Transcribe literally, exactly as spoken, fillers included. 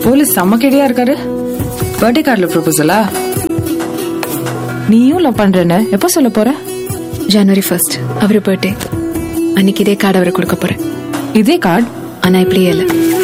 Police செம்ம கேடியா இருக்காரு. Birthday கார்டுல ப்ரொபோசலா? நீயும் லவ் பண்றேன்னு எப்ப சொல்ல போற? ஜனவரி ஃபர்ஸ்ட் அவரு பர்த்டே அன்னைக்கு இதே கார்டு அவரு கொடுக்க போறேன். இதே கார்டு? ஆனா இப்படியே இல்ல.